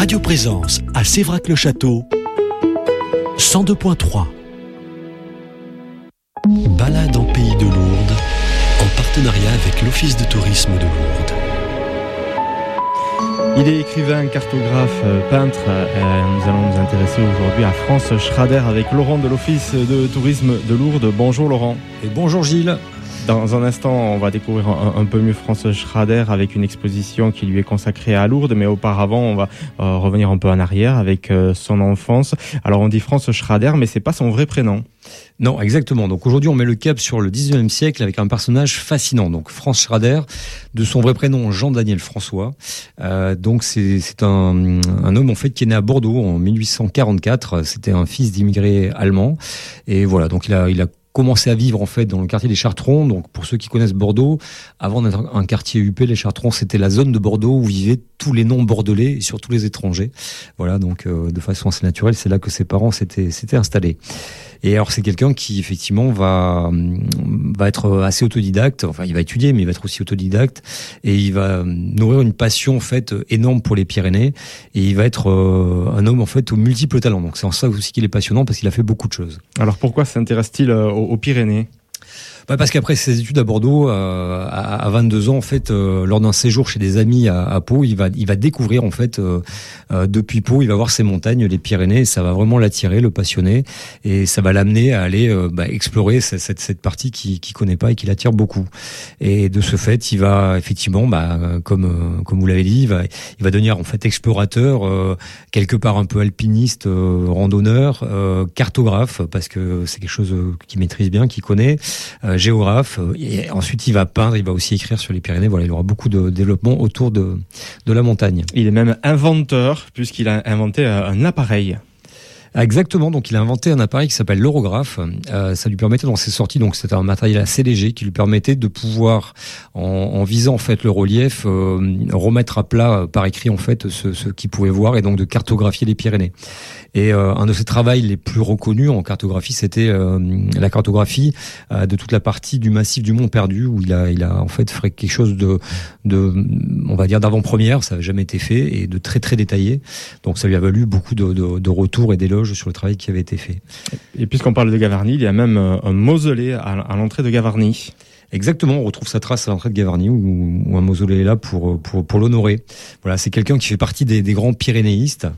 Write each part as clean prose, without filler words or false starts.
Radio Présence à Sévrac-le-Château, 102.3. Balade en Pays de Lourdes, en partenariat avec l'Office de tourisme de Lourdes. Il est écrivain, cartographe, peintre. Nous allons nous intéresser aujourd'hui à France Schrader avec Laurent de l'Office de tourisme de Lourdes. Bonjour Laurent. Et bonjour Gilles. Dans un instant, on va découvrir un peu mieux France Schrader avec une exposition qui lui est consacrée à Lourdes. Mais auparavant, on va revenir un peu en arrière avec son enfance. Alors on dit France Schrader, mais c'est pas son vrai prénom. Non, exactement. Donc aujourd'hui, on met le cap sur le 19e siècle avec un personnage fascinant. Donc Franz Schrader, de son vrai prénom Jean-Daniel François. Donc c'est un homme en fait qui est né à Bordeaux en 1844. C'était un fils d'immigrés allemands. Et voilà, donc il a commencé à vivre en fait dans le quartier des Chartrons. Donc pour ceux qui connaissent Bordeaux, avant d'être un quartier huppé, les Chartrons c'était la zone de Bordeaux où vivaient tous les noms bordelais et surtout les étrangers. Voilà, donc de façon assez naturelle, c'est là que ses parents s'étaient installés. Et alors c'est quelqu'un qui effectivement va être assez autodidacte. Enfin, il va étudier, mais il va être aussi autodidacte et il va nourrir une passion en fait énorme pour les Pyrénées. Et il va être un homme en fait aux multiples talents. Donc c'est en ça aussi qu'il est passionnant parce qu'il a fait beaucoup de choses. Alors pourquoi s'intéresse-t-il aux Pyrénées ? Parce qu'après ses études à Bordeaux, à 22 ans, en fait, lors d'un séjour chez des amis à Pau, il va découvrir, en fait, depuis Pau, il va voir ces montagnes, les Pyrénées, et ça va vraiment l'attirer, le passionner, et ça va l'amener à aller explorer cette partie qu'il connaît pas et qui l'attire beaucoup. Et de ce fait, il va effectivement, comme vous l'avez dit, il va devenir en fait explorateur, quelque part un peu alpiniste, randonneur, cartographe, parce que c'est quelque chose qu'il maîtrise bien, qu'il connaît. Géographe, et ensuite il va peindre, il va aussi écrire sur les Pyrénées. Voilà, il aura beaucoup de développement autour de la montagne. Il est même inventeur, puisqu'il a inventé un appareil. Exactement, donc il a inventé un appareil qui s'appelle l'orographe. Ça lui permettait dans ses sorties, donc c'était un matériel assez léger qui lui permettait de pouvoir, en visant en fait le relief, remettre à plat par écrit en fait ce qu'il pouvait voir et donc de cartographier les Pyrénées. Et un de ses travaux les plus reconnus en cartographie, c'était la cartographie de toute la partie du massif du Mont Perdu, où il a en fait fait quelque chose de on va dire d'avant-première, ça n'avait jamais été fait, et de très très détaillé. Donc ça lui a valu beaucoup de retours et d'éloges sur le travail qui avait été fait. Et puisqu'on parle de Gavarnie, il y a même un mausolée à l'entrée de Gavarnie. Exactement, on retrouve sa trace à l'entrée de Gavarnie où un mausolée est là pour l'honorer. Voilà, c'est quelqu'un qui fait partie des grands pyrénéistes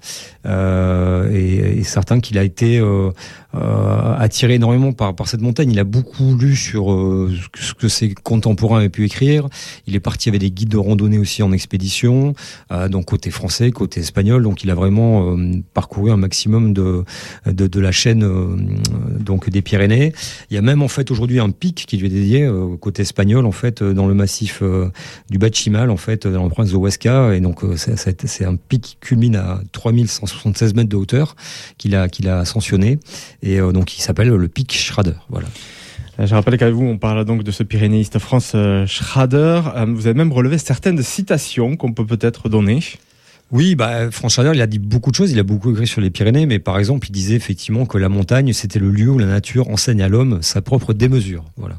et certain qu'il a été attiré énormément par cette montagne. Il a beaucoup lu sur ce que ses contemporains avaient pu écrire. Il est parti avec des guides de randonnée aussi en expédition, donc côté français, côté espagnol. Donc il a vraiment parcouru un maximum de la chaîne donc des Pyrénées. Il y a même en fait aujourd'hui un pic qui lui est dédié côté espagnol en fait dans le massif du Bachimal en fait dans la province de Huesca, et donc c'est un pic qui culmine à 3176 mètres de hauteur qu'il a ascensionné, et donc il s'appelle le pic Schrader. Voilà. Je rappelle qu'avec vous, on parle donc de ce pyrénéiste Franz Schrader. Vous avez même relevé certaines citations qu'on peut peut-être donner. Oui, Franz Schrader, il a dit beaucoup de choses. Il a beaucoup écrit sur les Pyrénées, mais par exemple, il disait effectivement que la montagne, c'était le lieu où la nature enseigne à l'homme sa propre démesure. Voilà.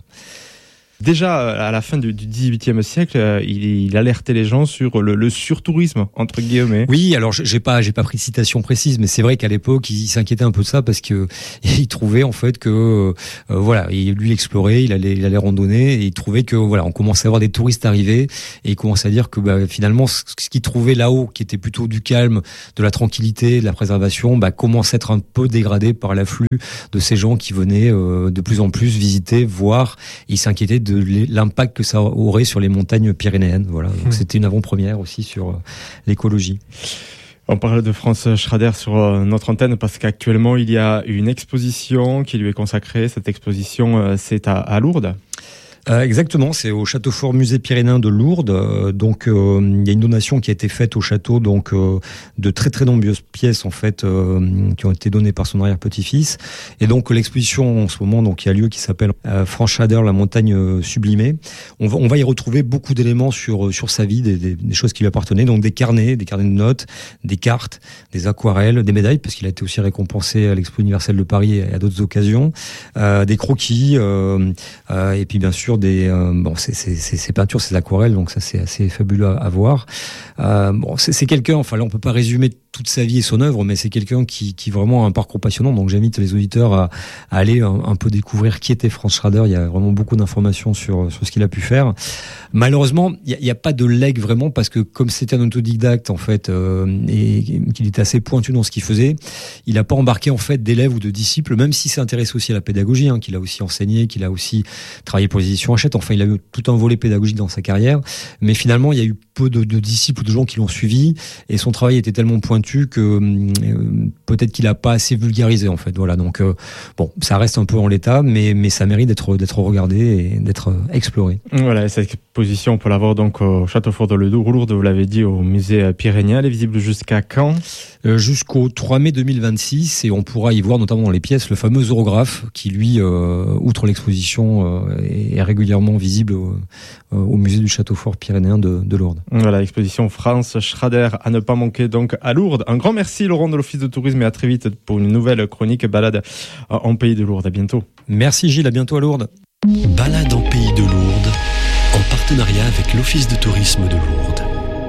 Déjà, à la fin du XVIIIe siècle, il alertait les gens sur le surtourisme, entre guillemets. Oui, alors j'ai pas pris de citation précise, mais c'est vrai qu'à l'époque, il s'inquiétait un peu de ça parce que il trouvait en fait que lui explorait, il allait randonner, et il trouvait que on commençait à avoir des touristes arrivés, et il commençait à dire que finalement ce qu'il trouvait là-haut, qui était plutôt du calme, de la tranquillité, de la préservation, commençait à être un peu dégradé par l'afflux de ces gens qui venaient de plus en plus visiter, voir. Et il s'inquiétait de l'impact que ça aurait sur les montagnes pyrénéennes. Voilà. Donc c'était une avant-première aussi sur l'écologie. On parle de Franz Schrader sur notre antenne parce qu'actuellement il y a une exposition qui lui est consacrée. Cette exposition, c'est à Lourdes. Exactement, c'est au Château Fort Musée Pyrénéen de Lourdes. Donc il y a une donation qui a été faite au château, donc de très très nombreuses pièces en fait qui ont été données par son arrière-petit-fils. Et donc l'exposition en ce moment donc qui a lieu, qui s'appelle Franz Schrader, la montagne sublimée. On va y retrouver beaucoup d'éléments sur sa vie, des choses qui lui appartenaient, donc des carnets de notes, des cartes, des aquarelles, des médailles parce qu'il a été aussi récompensé à l'Expo universelle de Paris et à d'autres occasions, des croquis et puis bien sûr ses peintures, ses aquarelles, donc ça c'est assez fabuleux à voir. C'est quelqu'un, enfin là on peut pas résumer toute sa vie et son œuvre, mais c'est quelqu'un qui vraiment a un parcours passionnant. Donc j'invite les auditeurs à aller un peu découvrir qui était Franz Schrader. Il y a vraiment beaucoup d'informations sur ce qu'il a pu faire. Malheureusement, il y a pas de legs vraiment, parce que comme c'était un autodidacte en fait, et qu'il était assez pointu dans ce qu'il faisait, il a pas embarqué en fait d'élèves ou de disciples, même s'il s'est intéressé aussi à la pédagogie, qu'il a aussi enseigné, qu'il a aussi travaillé pour les éditions Hachette. Enfin, il a eu tout un volet pédagogique dans sa carrière, mais finalement, il y a eu peu de disciples ou de gens qui l'ont suivi, et son travail était tellement pointu que peut-être qu'il a pas assez vulgarisé en fait. Voilà, donc ça reste un peu en l'état, mais ça mérite d'être regardé et d'être exploré. Voilà, cette exposition, on peut la voir donc au Château Fort de Lourdes, vous l'avez dit, au musée Pyrénéen. Elle est visible jusqu'à quand ? Jusqu'au 3 mai 2026, et on pourra y voir notamment dans les pièces le fameux orographe qui lui, outre l'exposition, est régulièrement visible au musée du Château Fort Pyrénéen de Lourdes. Voilà, l'exposition Franz Schrader à ne pas manquer donc à Lourdes. Un grand merci Laurent de l'Office de Tourisme, et à très vite pour une nouvelle chronique balade en Pays de Lourdes. À bientôt. Merci Gilles, à bientôt à Lourdes. Balade en Pays de Lourdes, en partenariat avec l'Office de Tourisme de Lourdes.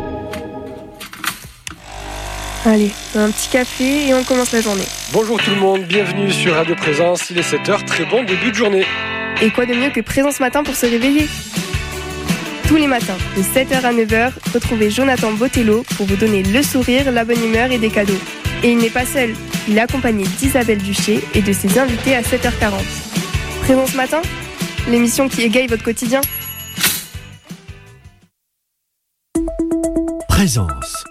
Allez, un petit café et on commence la journée. Bonjour tout le monde, bienvenue sur Radio Présence, il est 7h, très bon début de journée. Et quoi de mieux que Présence Matin pour se réveiller ? Tous les matins, de 7h à 9h, retrouvez Jonathan Botello pour vous donner le sourire, la bonne humeur et des cadeaux. Et il n'est pas seul, il est accompagné d'Isabelle Duché et de ses invités à 7h40. Présence Matin, l'émission qui égaye votre quotidien. Présence.